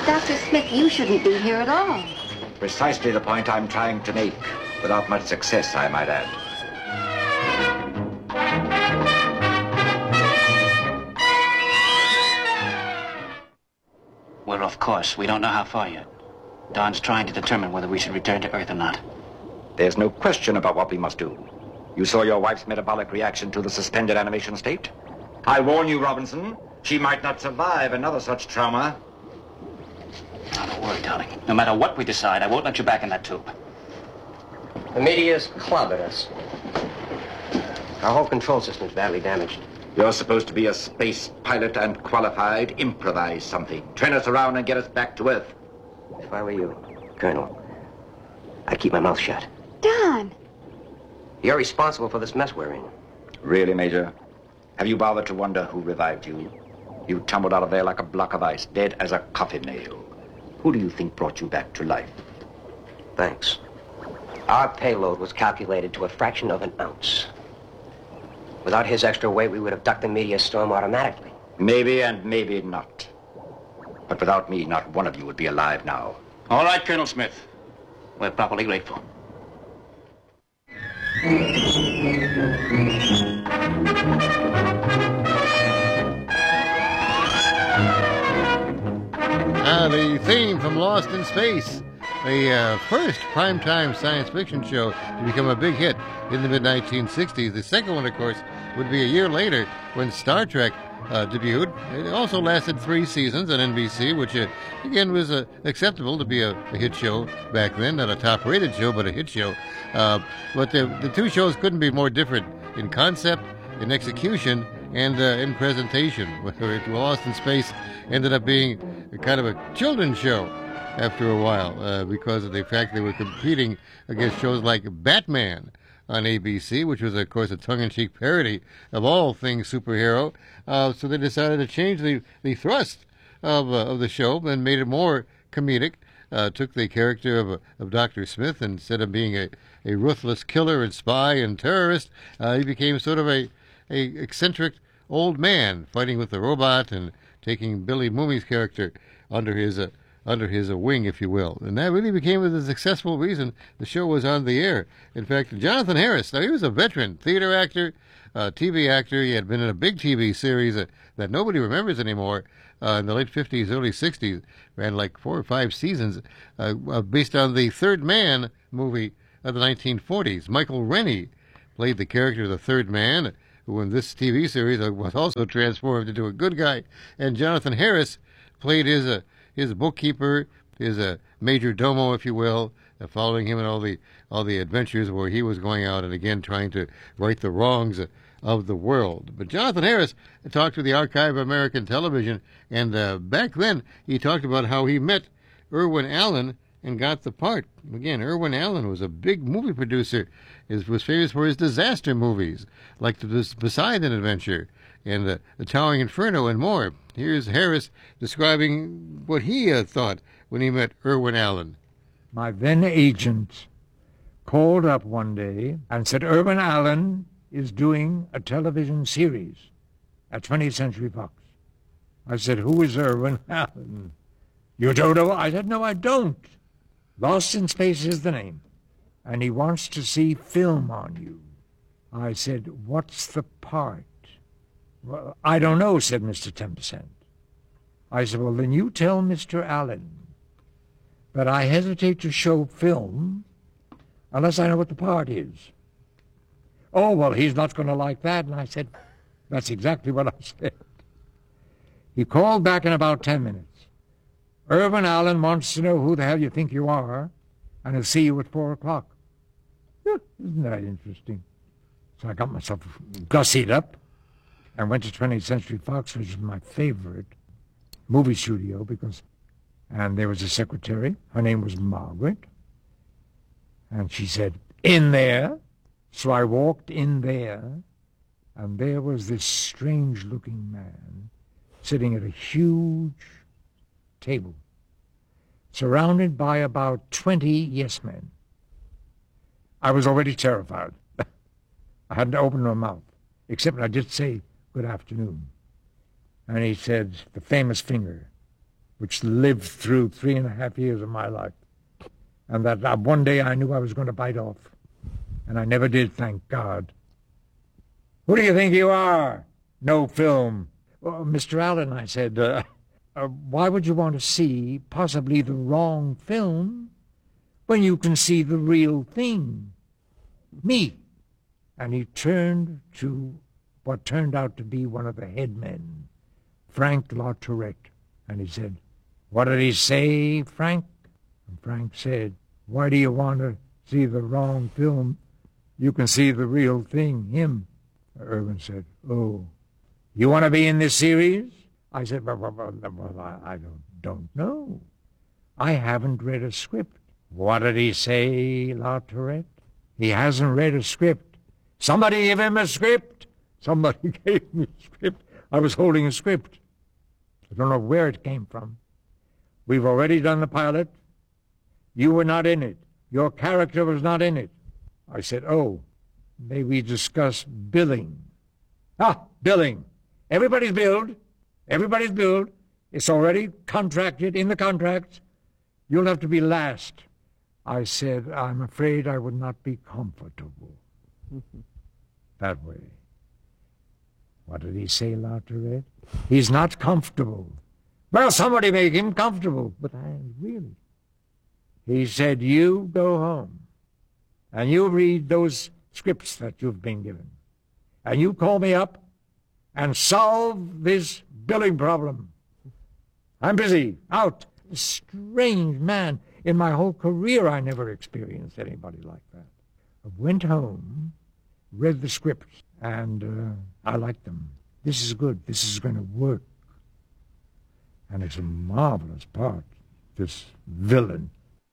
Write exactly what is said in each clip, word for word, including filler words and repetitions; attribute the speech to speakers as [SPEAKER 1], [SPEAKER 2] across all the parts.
[SPEAKER 1] Doctor Smith, you shouldn't be here at all.
[SPEAKER 2] Precisely the point I'm trying to make, without much success, I might add.
[SPEAKER 3] We're off course. We don't know how far yet. Don's trying to determine whether we should return to Earth or not.
[SPEAKER 2] There's no question about what we must do. You saw your wife's metabolic reaction to the suspended animation state? I warn you, Robinson, she might not survive another such trauma.
[SPEAKER 3] Oh, don't worry, darling. No matter what we decide, I won't let you back in that tube.
[SPEAKER 4] The meteor's clobbered us. Our whole control system's badly damaged.
[SPEAKER 2] You're supposed to be a space pilot and qualified. Improvise something. Turn us around and get us back to Earth.
[SPEAKER 4] If I were you, Colonel, I'd keep my mouth shut.
[SPEAKER 1] Don!
[SPEAKER 4] You're responsible for this mess we're in.
[SPEAKER 2] Really, Major? Have you bothered to wonder who revived you? You tumbled out of there like a block of ice, dead as a coffin nail. Who do you think brought you back to life?
[SPEAKER 4] Thanks. Our payload was calculated to a fraction of an ounce. Without his extra weight, we would have ducked the meteor storm automatically.
[SPEAKER 2] Maybe and maybe not. But without me, not one of you would be alive now.
[SPEAKER 3] All right, Colonel Smith. We're properly grateful.
[SPEAKER 5] Ah, the theme from Lost in Space, the uh, first primetime science fiction show to become a big hit in the mid nineteen sixties. The second one, of course, would be a year later when Star Trek uh, debuted. It also lasted three seasons on N B C, which, uh, again, was uh, acceptable to be a, a hit show back then. Not a top-rated show, but a hit show. Uh, but the, the two shows couldn't be more different in concept, in execution, and uh, in presentation. Lost in Space ended up being a kind of a children's show after a while uh, because of the fact they were competing against shows like Batman on A B C, which was, of course, a tongue-in-cheek parody of all things superhero. Uh, so they decided to change the, the thrust of, uh, of the show and made it more comedic. Uh, took the character of, of Doctor Smith, and instead of being a, a ruthless killer and spy and terrorist, uh, he became sort of a, a eccentric old man fighting with the robot and taking Billy Mooney's character under his uh, under his uh, wing, if you will. And that really became the successful reason the show was on the air. In fact, Jonathan Harris, now he was a veteran theater actor, uh, T V actor. He had been in a big T V series that, that nobody remembers anymore uh, in the late fifties, early sixties. Ran like four or five seasons uh, uh, based on the Third Man movie of the nineteen forties. Michael Rennie played the character of the Third Man, who in this T V series was also transformed into a good guy. And Jonathan Harris played his uh, his bookkeeper, his uh, major domo, if you will, uh, following him in all the all the adventures where he was going out and again trying to right the wrongs uh, of the world. But Jonathan Harris talked to the Archive of American Television, and uh, back then he talked about how he met Irwin Allen and got the part. Again, Irwin Allen was a big movie producer. He was famous for his disaster movies, like the Poseidon Adventure and the, the Towering Inferno and more. Here's Harris describing what he uh, thought when he met Irwin Allen.
[SPEAKER 6] My then agent called up one day and said, Irwin Allen is doing a television series at twentieth Century Fox. I said, who is Irwin Allen? You don't know? I said, no, I don't. Lost in Space is the name, and he wants to see film on you. I said, what's the part? Well, I don't know, said Mister ten percent. I said, well, then you tell Mister Allen that I hesitate to show film unless I know what the part is. Oh, well, he's not going to like that. And I said, that's exactly what I said. He called back in about ten minutes. Irwin Allen wants to know who the hell you think you are, and he'll see you at four o'clock. Yeah, isn't that interesting? So I got myself gussied up and went to twentieth Century Fox, which is my favorite movie studio, because, and there was a secretary. Her name was Margaret. And she said, in there. So I walked in there, and there was this strange-looking man sitting at a huge table, surrounded by about twenty yes men. I was already terrified. I hadn't opened my mouth, except I did say, good afternoon. And he said, the famous finger, which lived through three and a half years of my life. And that uh, one day I knew I was going to bite off. And I never did, thank God. Who do you think you are? No film. Well, Mister Allen, I said, uh, uh, why would you want to see possibly the wrong film when you can see the real thing? Me. And he turned to what turned out to be one of the headmen, Frank LaTourette. And he said, what did he say, Frank? And Frank said, why do you want to see the wrong film? You can see the real thing, him. Irwin said, oh, you want to be in this series? I said, well, well, well I, I don't, don't know. I haven't read a script. What did he say, LaTourette? He hasn't read a script. Somebody give him a script. Somebody gave me a script. I was holding a script. I don't know where it came from. We've already done the pilot. You were not in it. Your character was not in it. I said, oh, may we discuss billing? Ah, billing. Everybody's billed. Everybody's billed. It's already contracted in the contracts. You'll have to be last. I said, I'm afraid I would not be comfortable that way. What did he say, LaTourette? He's not comfortable. Well, somebody make him comfortable. But I really. He said, you go home, and you read those scripts that you've been given, and you call me up and solve this billing problem. I'm busy, out. Strange man. In my whole career, I never experienced anybody like that. I went home, read the scripts, and uh, I liked them. This is good. This is going to work. And it's a marvelous part, this villain.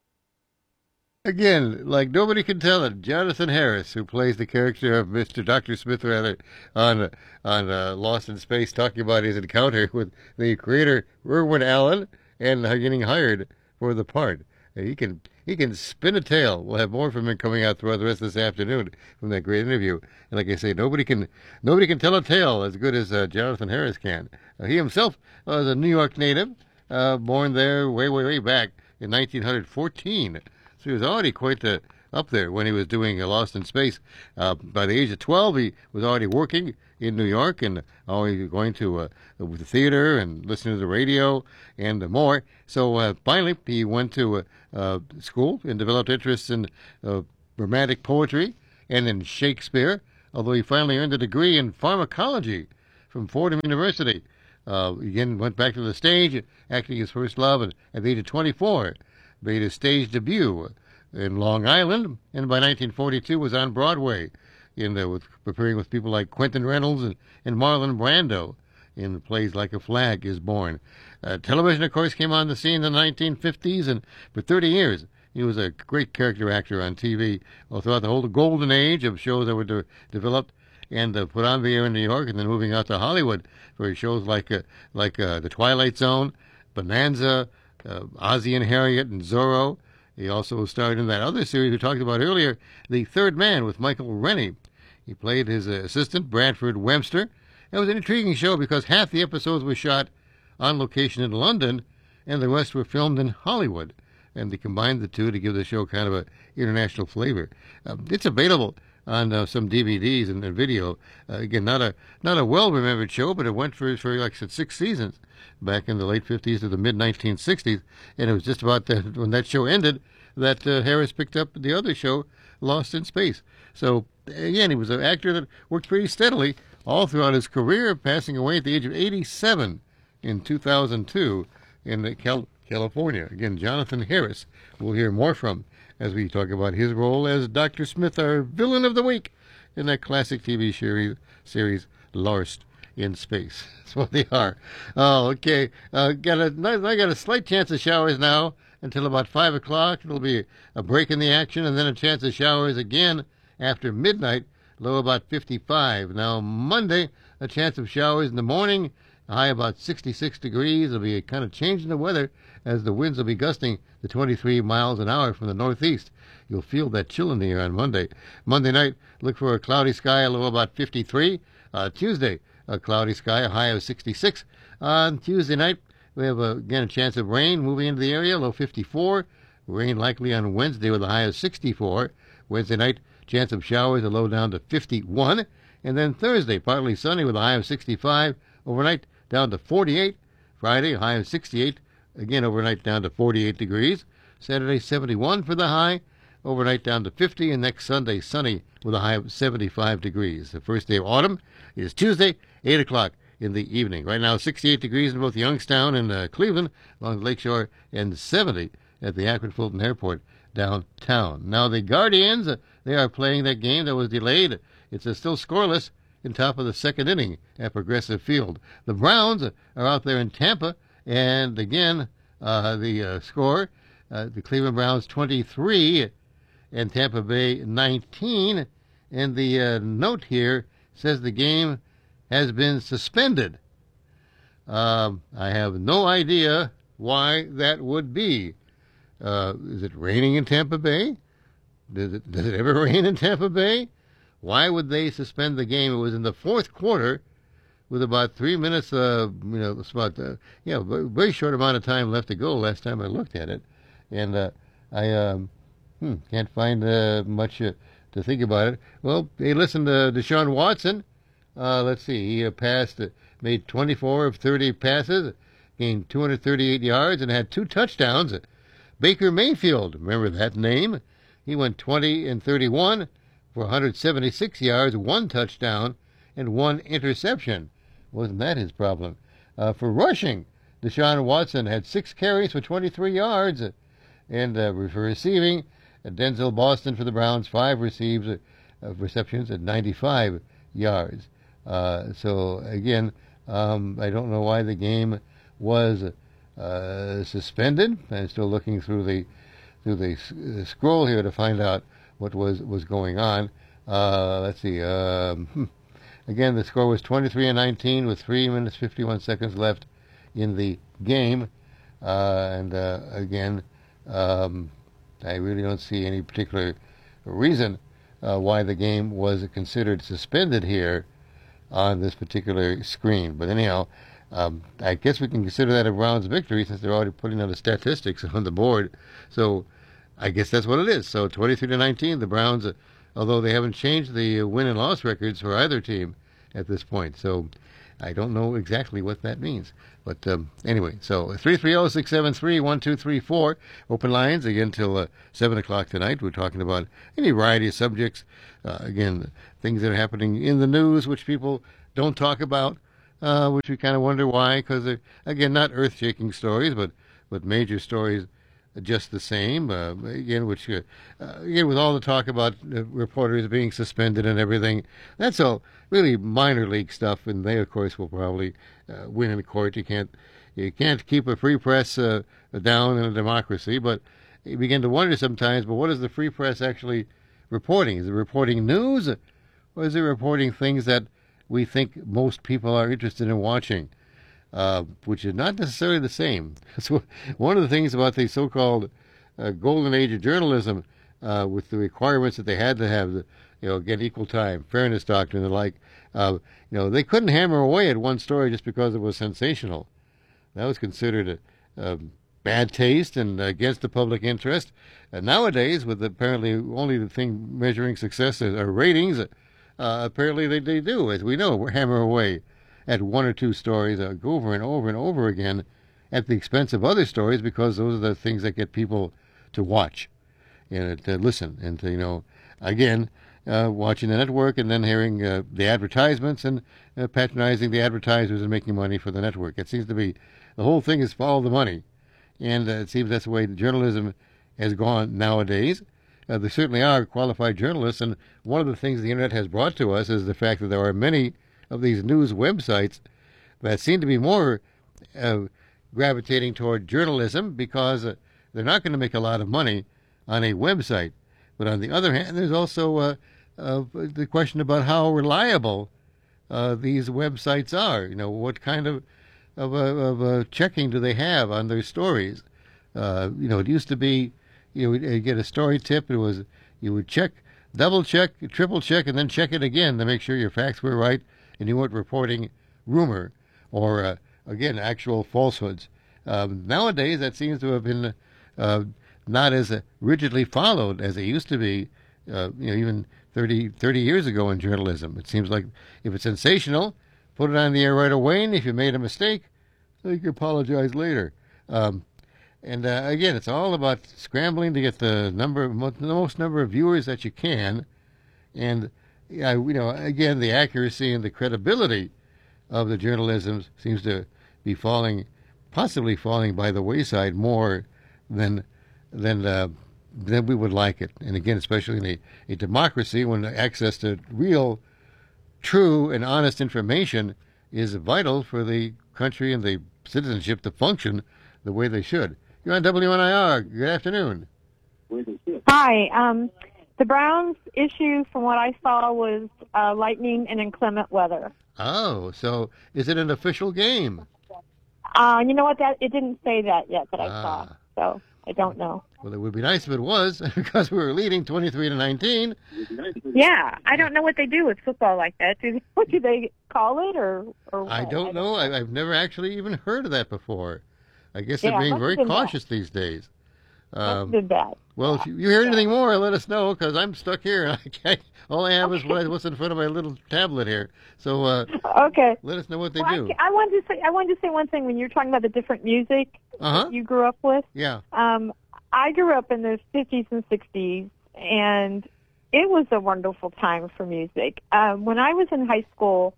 [SPEAKER 5] Again, like nobody can tell it, Jonathan Harris, who plays the character of Mister Doctor Smith, rather, on on uh, Lost in Space, talking about his encounter with the creator, Irwin Allen, and uh, getting hired for the part. Uh, he can he can spin a tale. We'll have more from him coming out throughout the rest of this afternoon from that great interview. And like I say, nobody can nobody can tell a tale as good as uh, Jonathan Harris can. Uh, he himself was a New York native, uh, born there way, way, way back in nineteen fourteen. So he was already quite uh, up there when he was doing uh, Lost in Space. Uh, by the age of twelve, he was already working in New York and always going to uh, the theater and listening to the radio and uh, more. So uh, finally, he went to uh, uh, school and developed interests in uh, romantic poetry and in Shakespeare, although he finally earned a degree in pharmacology from Fordham University. Uh, again, went back to the stage, acting his first love at, at the age of twenty-four. Made his stage debut in Long Island, and by nineteen forty-two was on Broadway, in the, with, preparing with people like Quentin Reynolds and, and Marlon Brando in plays like A Flag is Born. Uh, television, of course, came on the scene in the nineteen fifties, and for thirty years he was a great character actor on T V, well, throughout the whole golden age of shows that were de- developed and uh, put on the air in New York, and then moving out to Hollywood for shows like uh, like uh, The Twilight Zone, Bonanza, Uh, Ozzie and Harriet and Zorro. He also starred in that other series we talked about earlier, The Third Man, with Michael Rennie. He played his uh, assistant, Bradford Webster. It was an intriguing show because half the episodes were shot on location in London and the rest were filmed in Hollywood. And they combined the two to give the show kind of an international flavor. Um, it's available on uh, some D V Ds and, and video. Uh, again, not a not a well-remembered show, but it went for, for like I said, six seasons back in the late fifties to the mid nineteen sixties. And it was just about the, when that show ended that uh, Harris picked up the other show, Lost in Space. So, again, he was an actor that worked pretty steadily all throughout his career, passing away at the age of eighty-seven in two thousand two in Cal- California. Again, Jonathan Harris, we'll hear more from as we talk about his role as Doctor Smith, our villain of the week in that classic T V series, series Lost in Space. That's what they are. Oh, okay. Uh, got a, I got a slight chance of showers now until about five o'clock. It'll be a break in the action, and then a chance of showers again after midnight, low about fifty-five. Now, Monday, a chance of showers in the morning, high about sixty-six degrees. There'll be a kind of change in the weather as the winds will be gusting to twenty-three miles an hour from the northeast. You'll feel that chill in the air on Monday. Monday night, look for a cloudy sky, a low about fifty-three. Uh, Tuesday, a cloudy sky, a high of sixty-six. On Tuesday night, we have, uh, again, a chance of rain moving into the area, low fifty-four. Rain likely on Wednesday with a high of sixty-four. Wednesday night, chance of showers, a low down to fifty-one. And then Thursday, partly sunny with a high of sixty-five. Overnight, down to forty-eight. Friday, a high of sixty-eight. Again, overnight down to forty-eight degrees. Saturday, seventy-one for the high. Overnight down to fifty. And next Sunday, sunny with a high of seventy-five degrees. The first day of autumn is Tuesday, eight o'clock in the evening. Right now, sixty-eight degrees in both Youngstown and uh, Cleveland along the lakeshore, and seventy at the Akron Fulton Airport downtown. Now, the Guardians, uh, they are playing that game that was delayed. It's uh, still scoreless in top of the second inning at Progressive Field. The Browns uh, are out there in Tampa, and again, uh, the uh, score, uh, the Cleveland Browns twenty-three and Tampa Bay nineteen. And the uh, note here says the game has been suspended. Um, I have no idea why that would be. Uh, is it raining in Tampa Bay? Does it, does it ever rain in Tampa Bay? Why would they suspend the game? It was in the fourth quarter with about three minutes, uh, you know, it's about, uh, yeah, very, very short amount of time left to go last time I looked at it. And uh, I um, hmm, can't find uh, much uh, to think about it. Well, hey, listen to Deshaun Watson. Uh, let's see, he uh, passed, uh, made twenty-four of thirty passes, gained two hundred thirty-eight yards, and had two touchdowns. Baker Mayfield, remember that name? He went twenty and thirty-one for one hundred seventy-six yards, one touchdown, and one interception. Wasn't that his problem? Uh, for rushing, Deshaun Watson had six carries for twenty-three yards. And uh, for receiving, uh, Denzel Boston for the Browns, five receives, uh, receptions at ninety-five yards. Uh, so, again, um, I don't know why the game was uh, suspended. I'm still looking through the through the, the scroll here to find out what was, was going on. Uh, let's see. Um, again, the score was twenty-three and nineteen with three minutes fifty-one seconds left in the game. Uh, and uh, again, um, I really don't see any particular reason uh, why the game was considered suspended here on this particular screen. But anyhow, um, I guess we can consider that a Browns victory since they're already putting out the statistics on the board. So I guess that's what it is. So twenty-three to nineteen, the Browns, uh, although they haven't changed the uh, win and loss records for either team at this point. So I don't know exactly what that means. But um, anyway, so three three zero, six seven three, one two three four. Open lines again till uh, seven o'clock tonight. We're talking about any variety of subjects. Uh, again, things that are happening in the news which people don't talk about, uh, which we kind of wonder why, because they're, again, not earth-shaking stories, but, but major stories just the same. Uh, again, which uh, uh, again, with all the talk about uh, reporters being suspended and everything, that's all really minor league stuff, and they, of course, will probably uh, win in court. You can't you can't keep a free press uh, down in a democracy, but you begin to wonder sometimes, but what is the free press actually reporting? Is it reporting news, or is it reporting things that we think most people are interested in watching? Uh, which is not necessarily the same. So one of the things about the so-called uh, golden age of journalism, uh, with the requirements that they had to have, you know, get equal time, fairness doctrine, and the like, uh, you know, they couldn't hammer away at one story just because it was sensational. That was considered a, a bad taste and against the public interest. And nowadays, with apparently only the thing measuring success are ratings, uh, apparently they, they do, as we know, hammer away at one or two stories, uh, go over and over and over again at the expense of other stories, because those are the things that get people to watch and to listen and to, you know, again, uh, watching the network and then hearing uh, the advertisements and uh, patronizing the advertisers and making money for the network. It seems to be the whole thing is follow the money. And uh, it seems that's the way journalism has gone nowadays. Uh, there certainly are qualified journalists, and one of the things the Internet has brought to us is the fact that there are many of these news websites that seem to be more uh, gravitating toward journalism, because uh, they're not going to make a lot of money on a website. But on the other hand, there's also uh, uh, the question about how reliable uh, these websites are. You know, what kind of of, uh, of uh, checking do they have on their stories? Uh, you know, it used to be you would uh, get a story tip. It was you would check, double check, triple check, and then check it again to make sure your facts were right and you weren't reporting rumor or, uh, again, actual falsehoods. Um, nowadays, that seems to have been uh, not as uh, rigidly followed as it used to be, uh, you know, even thirty, thirty years ago in journalism. It seems like if it's sensational, put it on the air right away, and if you made a mistake, you can apologize later. Um, and uh, again, it's all about scrambling to get the number, the most number of viewers that you can, and yeah, you know, again, the accuracy and the credibility of the journalism seems to be falling, possibly falling by the wayside more than than uh, than we would like it. And again, especially in a, a democracy, when access to real, true, and honest information is vital for the country and the citizenship to function the way they should. You're on W N I R. Good afternoon.
[SPEAKER 7] Hi. Um, the Browns issue, from what I saw, was uh, lightning and inclement weather.
[SPEAKER 5] Oh, so is it an official game?
[SPEAKER 7] Uh, you know what? That it didn't say that yet that I
[SPEAKER 5] Ah.
[SPEAKER 7] saw, so I don't know.
[SPEAKER 5] Well, it would be nice if it was, because we were leading twenty-three to nineteen.
[SPEAKER 7] Yeah, I don't know what they do with football like that. Do they, what do they call it, or or what?
[SPEAKER 5] I don't know. I, I've never actually even heard of that before. I guess
[SPEAKER 7] Yeah,
[SPEAKER 5] they're
[SPEAKER 7] it
[SPEAKER 5] being
[SPEAKER 7] must
[SPEAKER 5] very
[SPEAKER 7] have been
[SPEAKER 5] cautious these days.
[SPEAKER 7] Must
[SPEAKER 5] Um,
[SPEAKER 7] have been bad.
[SPEAKER 5] well, if you, you hear anything more, let us know, because I'm stuck here. And I can't, all I have is what I, what's in front of my little tablet here. So uh,
[SPEAKER 7] Okay.
[SPEAKER 5] let us know what they
[SPEAKER 7] Well,
[SPEAKER 5] do.
[SPEAKER 7] I, I wanted to say I wanted to say one thing when you're talking about the different music
[SPEAKER 5] Uh-huh.
[SPEAKER 7] that you grew up with.
[SPEAKER 5] Yeah.
[SPEAKER 7] Um, I grew up in the fifties and sixties, and it was a wonderful time for music. Um, when I was in high school,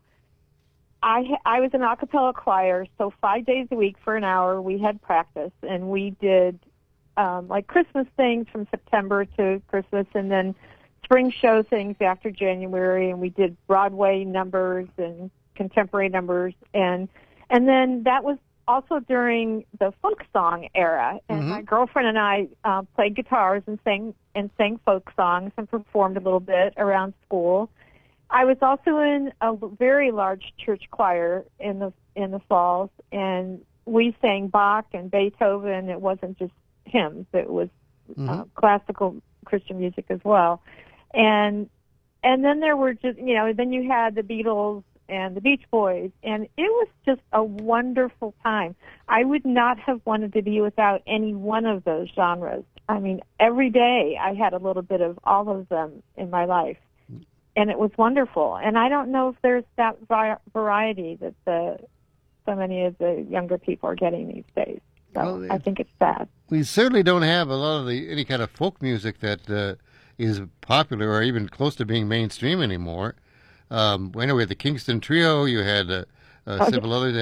[SPEAKER 7] I ha- I was an a cappella choir, so five days a week for an hour we had practice, and we did um, like Christmas things from September to Christmas, and then spring show things after January, and we did Broadway numbers and contemporary numbers, and and then that was also during the folk song era, and
[SPEAKER 5] Mhm.
[SPEAKER 7] my girlfriend and I uh, played guitars and sang and sang folk songs and performed a little bit around school. I was also in a very large church choir in the in the falls, and we sang Bach and Beethoven. It wasn't just hymns; it was uh,
[SPEAKER 5] Mhm.
[SPEAKER 7] classical Christian music as well. And and then there were just you know then you had the Beatles and the Beach Boys, and it was just a wonderful time. I would not have wanted to be without any one of those genres. I mean, every day I had a little bit of all of them in my life, and it was wonderful. And I don't know if there's that vi- variety that the so many of the younger people are getting these days. So
[SPEAKER 5] Well,
[SPEAKER 7] I think it's sad.
[SPEAKER 5] We certainly don't have a lot of the any kind of folk music that uh, is popular or even close to being mainstream anymore. Um, I know we had the Kingston Trio. You had uh, uh,
[SPEAKER 7] Oh,
[SPEAKER 5] several others.